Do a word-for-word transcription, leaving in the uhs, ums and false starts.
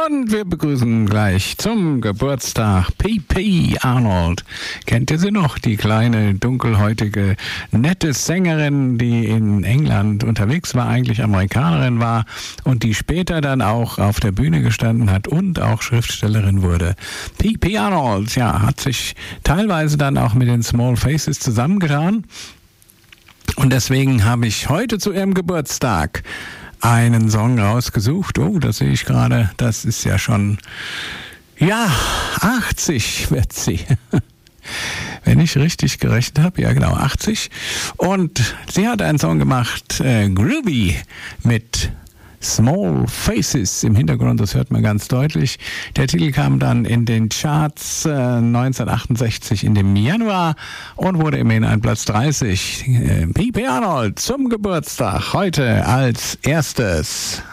Und wir begrüßen gleich zum Geburtstag P P Arnold. Kennt ihr sie noch? Die kleine, dunkelhäutige, nette Sängerin, die in England unterwegs war, eigentlich Amerikanerin war und die später dann auch auf der Bühne gestanden hat und auch Schriftstellerin wurde. P P Arnold, ja, hat sich teilweise dann auch mit den Small Faces zusammengetan. Und deswegen habe ich heute zu ihrem Geburtstag einen Song rausgesucht. Oh, das sehe ich gerade. Das ist ja schon, ja, achtzig wird sie. Wenn ich richtig gerechnet habe. Ja, genau, achtzig. Und sie hat einen Song gemacht, äh, Groovy, mit Small Faces im Hintergrund, das hört man ganz deutlich. Der Titel kam dann in den Charts äh, neunzehnhundertachtundsechzig in dem Januar und wurde immerhin ein Platz dreißig. Äh, P P Arnold zum Geburtstag heute als erstes.